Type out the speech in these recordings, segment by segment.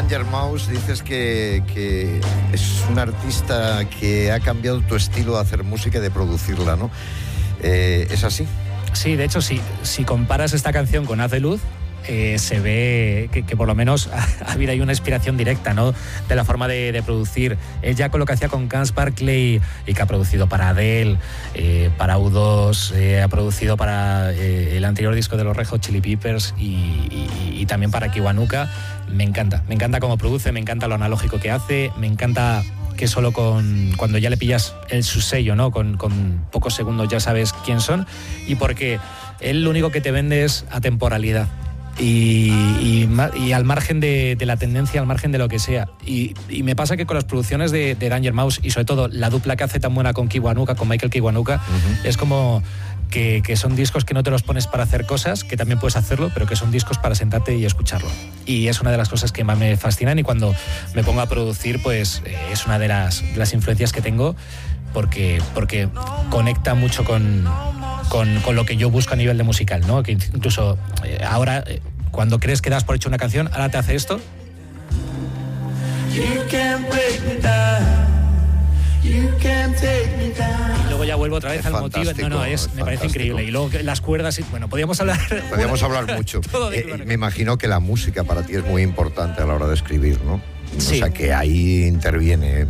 Danger Mouse, dices que es un artista que ha cambiado tu estilo de hacer música y de producirla, ¿no? ¿Es así? Sí, de hecho, sí. Si comparas esta canción con Haz de Luz, se ve que por lo menos ha habido ahí una inspiración directa, ¿no? De la forma de producir. Él ya con lo que hacía con Gus Barkley y que ha producido para Adele, para U2, ha producido para el anterior disco de los Red Hot Chili Peppers y también para Kiwanuka. Me encanta cómo produce, me encanta lo analógico que hace, me encanta que solo cuando ya le pillas su sello, ¿no? Con pocos segundos ya sabes quién son, y porque él lo único que te vende es atemporalidad. Y al margen de la tendencia, al margen de lo que sea. Y me pasa que con las producciones de Danger Mouse, y sobre todo la dupla que hace tan buena con Kiwanuka, con Michael Kiwanuka, es como que son discos que no te los pones para hacer cosas, que también puedes hacerlo, pero que son discos para sentarte y escucharlo. Y es una de las cosas que más me fascinan, y cuando me pongo a producir, pues es una de las influencias que tengo, porque conecta mucho con lo que yo busco a nivel de musical, ¿no? Que incluso ahora, cuando crees que das por hecho una canción, ahora te hace esto. Y luego ya vuelvo otra vez al motivo. Me parece increíble. Y luego las cuerdas, bueno, podríamos hablar mucho. Me imagino que la música para ti es muy importante a la hora de escribir, ¿no? Sí. O sea, que ahí interviene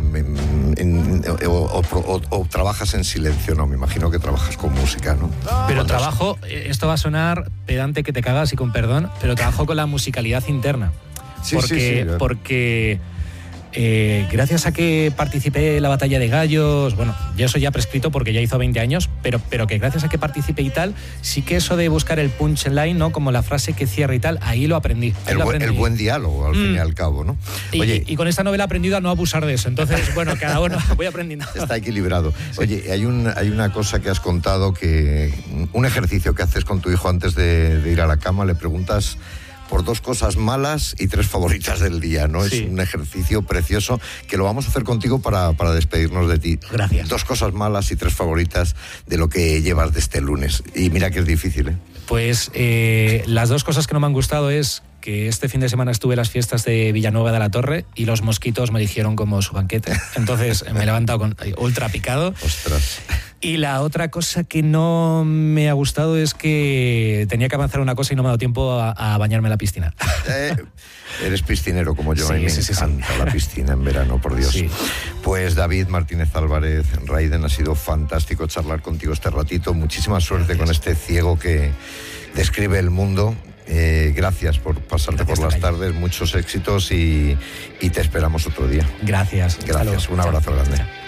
o trabajas en silencio, ¿no? Me imagino que trabajas con música, ¿no? Pero trabajo, esto va a sonar pedante que te cagas y con perdón, pero trabajo con la musicalidad interna. Sí, porque gracias a que participé en la Batalla de Gallos, bueno, ya eso ya prescrito porque ya hizo 20 años, pero que gracias a que participé y tal, sí que eso de buscar el punchline, ¿no? Como la frase que cierra y tal, ahí lo aprendí. El buen diálogo, al fin y al cabo, ¿no? Oye, y con esta novela he aprendido a no abusar de eso. Entonces, bueno, cada uno voy aprendiendo. Está equilibrado. Oye, hay una cosa que has contado, que un ejercicio que haces con tu hijo antes de ir a la cama, le preguntas por 2 cosas malas y 3 favoritas del día, ¿no? Sí. Es un ejercicio precioso que lo vamos a hacer contigo para despedirnos de ti. Gracias. 2 cosas malas y 3 favoritas de lo que llevas de este lunes. Y mira que es difícil, ¿eh? Pues las 2 cosas que no me han gustado es que este fin de semana estuve en las fiestas de Villanueva de la Torre y los mosquitos me eligieron como su banquete. Entonces me he levantado ultra picado. Ostras. Y la otra cosa que no me ha gustado es que tenía que avanzar una cosa y no me ha dado tiempo a bañarme en la piscina. Eres piscinero como yo, sí, a mí me encanta la piscina en verano, por Dios. Sí. Pues David Martínez Álvarez, Raiden, ha sido fantástico charlar contigo este ratito. Muchísima suerte con este ciego que describe el mundo. Gracias por pasarte por las tardes, muchos éxitos y te esperamos otro día. Gracias. Un abrazo grande.